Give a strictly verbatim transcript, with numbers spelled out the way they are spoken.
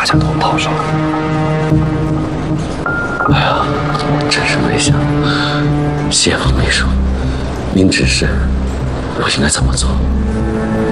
大家都跑上来。哎呀，真是没想到，谢副秘书，您指示我应该怎么做？